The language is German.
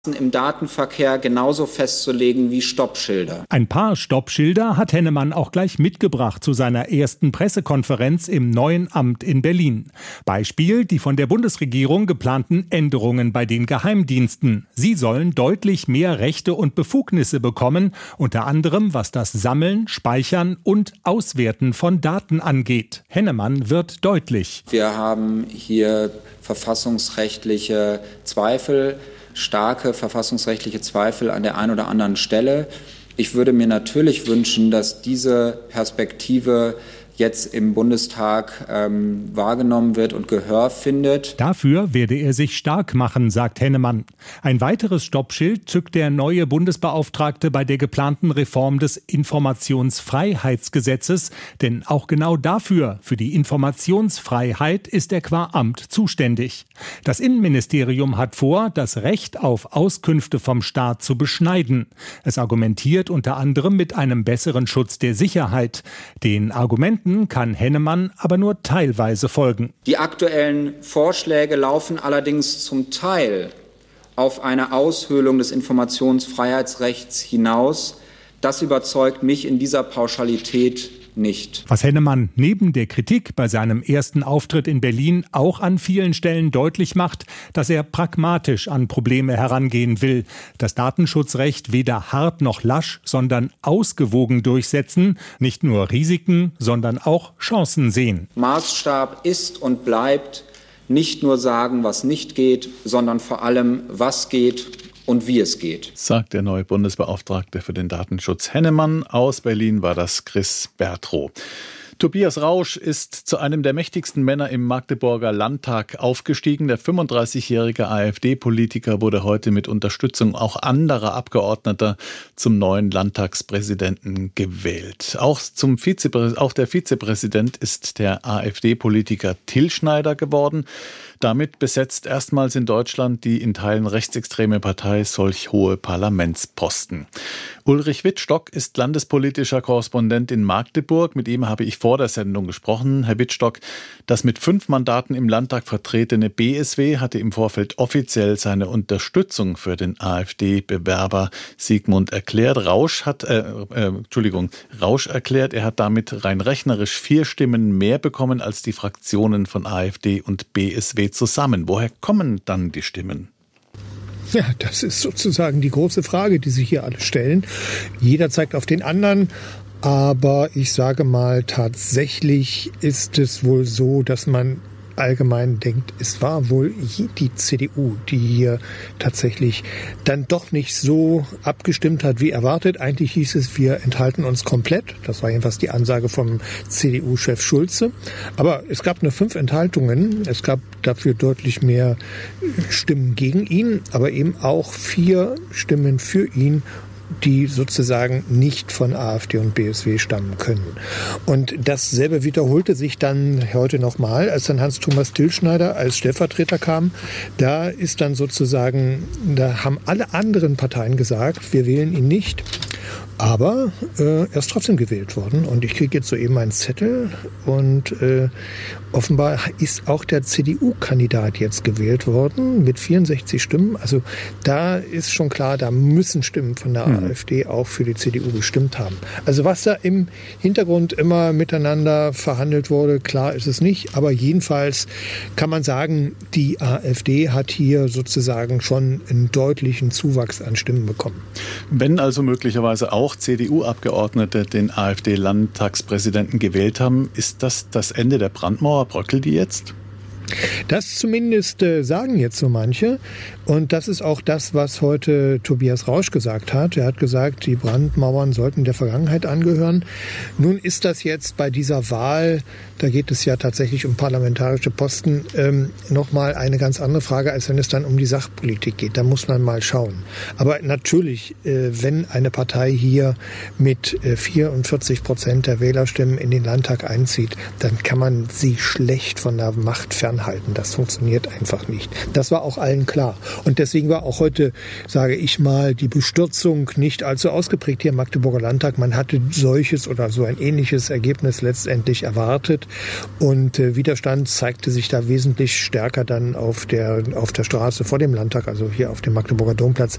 im Datenverkehr genauso festzulegen wie Stoppschilder. Ein paar Stoppschilder hat Hennemann auch gleich mitgebracht zu seiner ersten Pressekonferenz im neuen Amt in Berlin. Beispiel die von der Bundesregierung geplanten Änderungen bei den Geheimdiensten. Sie sollen deutlich mehr Rechte und Befugnisse bekommen, unter anderem was das Sammeln, Speichern und Auswerten von Daten angeht. Hennemann wird deutlich. Wir haben hier verfassungsrechtliche Zweifel, starke verfassungsrechtliche Zweifel an der einen oder anderen Stelle. Ich würde mir natürlich wünschen, dass diese Perspektive jetzt im Bundestag wahrgenommen wird und Gehör findet. Dafür werde er sich stark machen, sagt Hennemann. Ein weiteres Stoppschild zückt der neue Bundesbeauftragte bei der geplanten Reform des Informationsfreiheitsgesetzes. Denn auch genau dafür, für die Informationsfreiheit, ist er qua Amt zuständig. Das Innenministerium hat vor, das Recht auf Auskünfte vom Staat zu beschneiden. Es argumentiert unter anderem mit einem besseren Schutz der Sicherheit. Den Argumenten kann Hennemann aber nur teilweise folgen. Die aktuellen Vorschläge laufen allerdings zum Teil auf eine Aushöhlung des Informationsfreiheitsrechts hinaus. Das überzeugt mich in dieser Pauschalität nicht. Was Hennemann neben der Kritik bei seinem ersten Auftritt in Berlin auch an vielen Stellen deutlich macht, dass er pragmatisch an Probleme herangehen will. Das Datenschutzrecht weder hart noch lasch, sondern ausgewogen durchsetzen. Nicht nur Risiken, sondern auch Chancen sehen. Maßstab ist und bleibt nicht nur sagen, was nicht geht, sondern vor allem, was geht und wie es geht, sagt der neue Bundesbeauftragte für den Datenschutz Hennemann. Aus Berlin war das Chris Bertrow. Tobias Rausch ist zu einem der mächtigsten Männer im Magdeburger Landtag aufgestiegen. Der 35-jährige AfD-Politiker wurde heute mit Unterstützung auch anderer Abgeordneter zum neuen Landtagspräsidenten gewählt. Auch der Vizepräsident ist der AfD-Politiker Till Schneider geworden. Damit besetzt erstmals in Deutschland die in Teilen rechtsextreme Partei solch hohe Parlamentsposten. Ulrich Wittstock ist landespolitischer Korrespondent in Magdeburg. Mit ihm habe ich vor der Sendung gesprochen. Herr Wittstock, das mit 5 Mandaten im Landtag vertretene BSW hatte im Vorfeld offiziell seine Unterstützung für den AfD-Bewerber Sigmund erklärt. Rausch erklärt, er hat damit rein rechnerisch 4 Stimmen mehr bekommen als die Fraktionen von AfD und BSW zusammen. Woher kommen dann die Stimmen? Ja, das ist sozusagen die große Frage, die sich hier alle stellen. Jeder zeigt auf den anderen. Aber ich sage mal, tatsächlich ist es wohl so, dass man allgemein denkt, es war wohl die CDU, die hier tatsächlich dann doch nicht so abgestimmt hat, wie erwartet. Eigentlich hieß es, wir enthalten uns komplett. Das war jedenfalls die Ansage vom CDU-Chef Schulze. Aber es gab nur 5 Enthaltungen. Es gab dafür deutlich mehr Stimmen gegen ihn, aber eben auch 4 Stimmen für ihn, die sozusagen nicht von AfD und BSW stammen können. Und dasselbe wiederholte sich dann heute nochmal, als dann Hans-Thomas Till Schneider als Stellvertreter kam. Da ist dann sozusagen, da haben alle anderen Parteien gesagt, wir wählen ihn nicht. Aber er ist trotzdem gewählt worden. Und ich kriege jetzt soeben einen Zettel. Und offenbar ist auch der CDU-Kandidat jetzt gewählt worden mit 64 Stimmen. Also da ist schon klar, da müssen Stimmen von der AfD auch für die CDU gestimmt haben. Also was da im Hintergrund immer miteinander verhandelt wurde, klar ist es nicht. Aber jedenfalls kann man sagen, die AfD hat hier sozusagen schon einen deutlichen Zuwachs an Stimmen bekommen. Wenn also möglicherweise auch CDU-Abgeordnete den AfD-Landtagspräsidenten gewählt haben, ist das das Ende der Brandmauer? Bröckelt die jetzt? Das zumindest sagen jetzt so manche. Und das ist auch das, was heute Tobias Rausch gesagt hat. Er hat gesagt, die Brandmauern sollten der Vergangenheit angehören. Nun ist das jetzt bei dieser Wahl, da geht es ja tatsächlich um parlamentarische Posten, nochmal eine ganz andere Frage, als wenn es dann um die Sachpolitik geht. Da muss man mal schauen. Aber natürlich, wenn eine Partei hier mit 44% der Wählerstimmen in den Landtag einzieht, dann kann man sie schlecht von der Macht fernhalten. anhalten. Das funktioniert einfach nicht. Das war auch allen klar. Und deswegen war auch heute, sage ich mal, die Bestürzung nicht allzu ausgeprägt hier im Magdeburger Landtag. Man hatte solches oder so ein ähnliches Ergebnis letztendlich erwartet. Und Widerstand zeigte sich da wesentlich stärker dann auf der Straße vor dem Landtag, also hier auf dem Magdeburger Domplatz,